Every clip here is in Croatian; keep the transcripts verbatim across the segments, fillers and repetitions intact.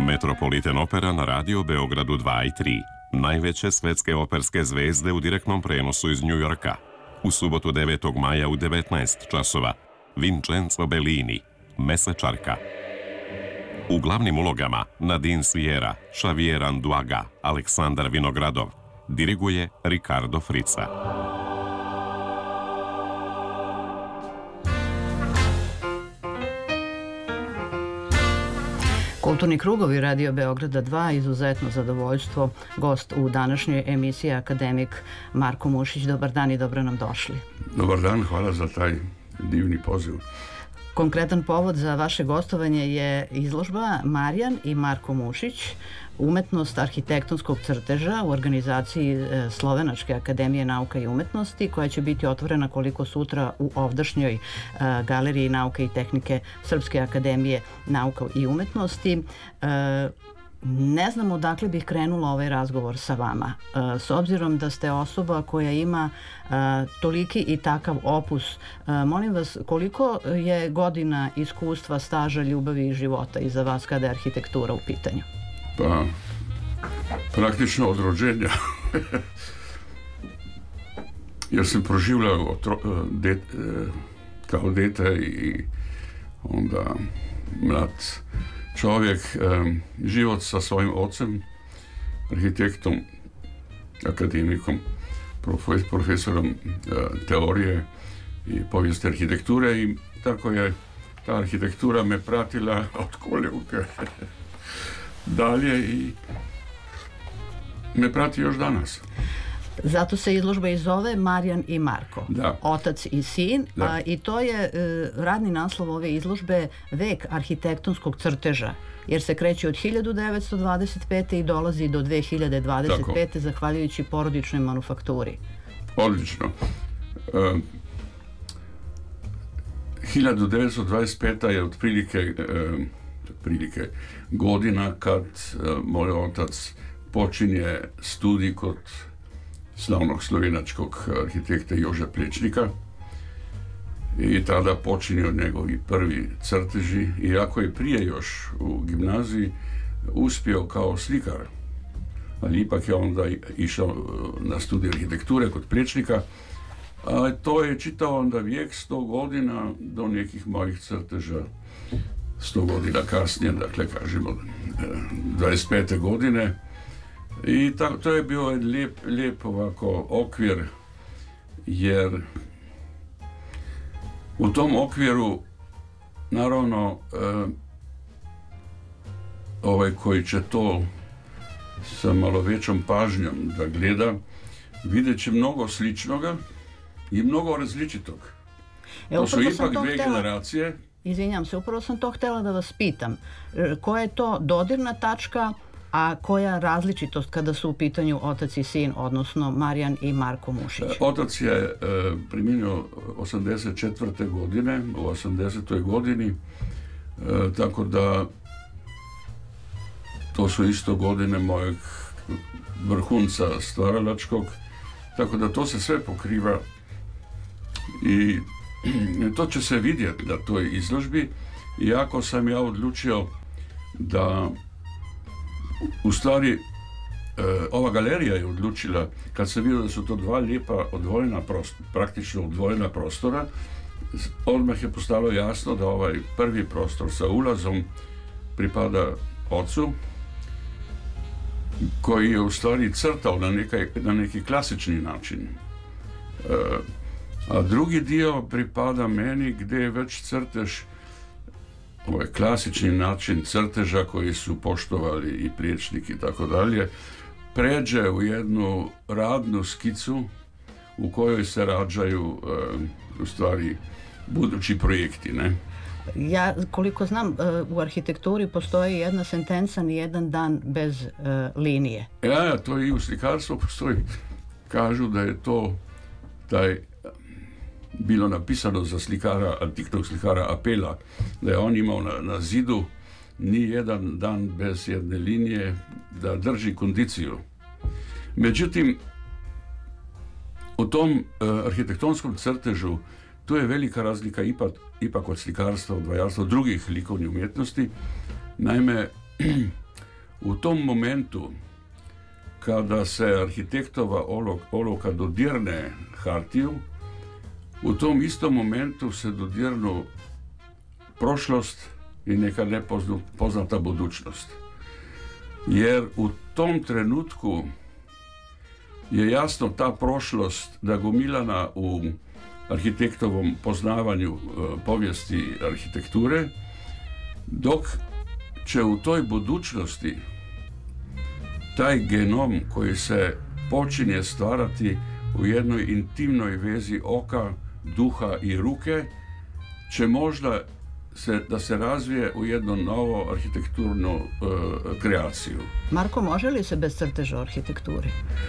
Metropolitan Opera na radio Beogradu dva i tri. Najveće svetske operske zvezde u direktnom prenosu iz Njujorka. U subotu devetog maja u devetnaest časova. Vincenzo Bellini, Mesečarka. U glavnim ulogama Nadine Sierra, Xavier Anduaga, Aleksandar Vinogradov. Diriguje Ricardo Frica. Kulturni krugovi Radio Beograda dva, izuzetno zadovoljstvo. Gost u današnjoj emisiji akademik Marko Mušić. Dobar dan i dobro nam došli. Dobar dan, hvala za taj divni poziv. Konkretan povod za vaše gostovanje je izložba Marijan i Marko Mušić, umetnost arhitektonskog crteža u organizaciji Slovenačke akademije nauka i umetnosti, koja će biti otvorena koliko sutra u ovdašnjoj galeriji nauke i tehnike Srpske akademije nauka i umetnosti. Ne znam odakle bih krenula ovaj razgovor sa vama. S obzirom da ste osoba koja ima toliki i takav opus, molim vas, koliko je godina iskustva, staža, ljubavi i života iza vas kada je arhitektura u pitanju? Pa, praktično od rođenja. Jer sam proživljao det, kao dete i onda mlad čovjek život sa svojim ocem, arhitektom, akademikom, profesorom teorije i povijesti arhitekture, i tako je ta arhitektura me pratila od koljevke dalje i me prati još danas. Zato se izložba i zove Marijan i Marko, da. Otac i sin, a, i to je e, radni naslov ove izložbe Vek arhitektonskog crteža, jer se kreće od hiljadu devetsto dvadeset pete i dolazi do dve hiljade dvadeset pete. Tako. Zahvaljujući porodičnoj manufakturi. Odlično. Uh, hiljadu devetsto dvadeset peta je otprilike, uh, otprilike godina kad uh, moj otac počinje studij kod slavnog slovenačkog arhitekta Joža Plečnika, i tada počinju njegovi prvi crteži, iako je prije još u gimnaziji uspio kao slikar, ali ipak je onda išao na studij arhitekture kod Plečnika, a to je čitao onda vijek, sto godina do nekih mojih crteža, sto godina kasnije, dakle kažemo dvadeset pete godine. I ta, to je bio lijep, lijep ovako okvir, jer u tom okviru naravno e, ovaj koji će to sa malo većom pažnjom da gleda, vidjet će mnogo sličnoga i mnogo različitog. E, to su ipak dve htjela... generacije. Izvinjam se, upravo sam to htjela da vas pitam. Koja je to dodirna tačka, a koja različitost kada su u pitanju otac i sin, odnosno Marijan i Marko Mušić? Otac je e, preminio osamdeset četvrte godine, u osamdesetoj godini, e, tako da to su isto godine mojeg vrhunca stvaralačkog, tako da to se sve pokriva i to će se vidjeti na toj izložbi, iako sam ja odlučio da u stvari, e, ova galerija je odlučila, kad se vidio da su to dva lijepa odvojena prostora, praktično odvojena prostora, odmah je postalo jasno da ovaj prvi prostor sa ulazom pripada ocu, koji je u stvari crtao na, nekaj, na neki klasični način. E, a drugi dio pripada meni, gdje je već crtež, ovaj klasični način crteža koji su poštovali i Plečnik i tako dalje, pređe u jednu radnu skicu u kojoj se rađaju e, u stvari budući projekti, ne? Ja, koliko znam, u arhitekturi postoji jedna sentenca, ni jedan dan bez e, linije. Ja, to i u slikarstvu postoji. Kažu da je to taj bilo napisano za slikara, antiknog slikara Apela, da je on imao na, na zidu ni jedan dan bez jedne linije, da drži kondiciju. Međutim, u tom uh, arhitektonskom crtežu tu je velika razlika ipak, ipak od slikarstva, od vajarstva, drugih likovnih umjetnosti. Naime, u tom momentu kada se arhitektova olovka dodirne hartiju, u tom istom momentu se dodirnu prošlost i neka nepoznata budućnost. Jer u tom trenutku je jasno ta prošlost nagomilana u arhitektovom poznavanju povijesti arhitekture, dok će u toj budućnosti taj genom koji se počinje stvarati u jednoj intimnoj vezi oka, duha i ruke, će možda se, da se razvije u jednu novu arhitekturnu uh, kreaciju. Marko, može li se bez crteža o arhitekturi?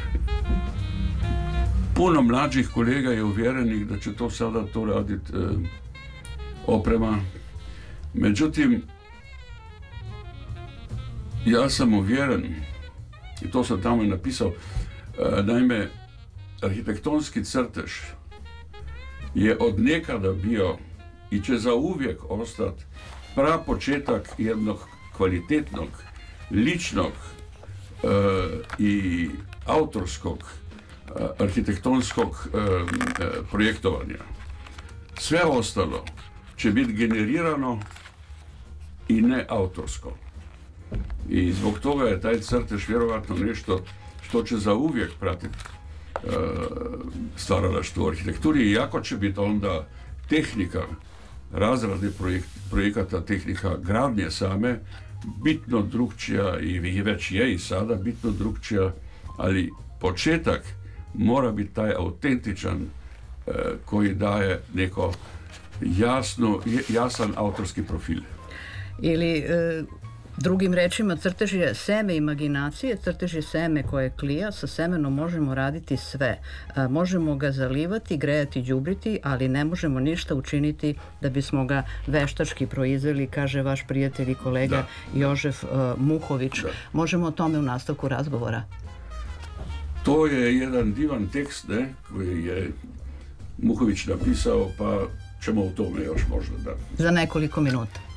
Puno mlađih kolega je uvjerenih da će to sada to raditi uh, oprema. Međutim, ja sam uvjeren, i to sam tamo i napisao, uh, naime, arhitektonski crtež je od nekada bio i će za uvijek ostati prapočetak jednog kvalitetnog, ličnog uh, i autorskog uh, arhitektonskog uh, uh, projektovanja. Sve ostalo će biti generirano i ne autorsko. I zbog toga je taj crtež vjerovatno nešto što će za uvijek pratiti uh, stvaralaštvo u arhitekturi, iako će biti onda tehnika razrade projekt, projekata, tehnika gradnje same bitno drugčija i već je i sada bitno drugčija, ali početak mora biti taj autentičan uh, koji daje neko jasno, jasan autorski profil. Ili e, drugim rečima, crtež je seme imaginacije, crtež je seme koje klija, sa semenom možemo raditi sve. E, možemo ga zalivati, grejati, đubriti, ali ne možemo ništa učiniti da bismo ga veštački proizveli, kaže vaš prijatelj i kolega da. Jožef e, Muhović. Da. Možemo o tome u nastavku razgovora. To je jedan divan tekst, ne, koji je Muhović napisao, pa ćemo o tome još možda da. Za nekoliko minuta.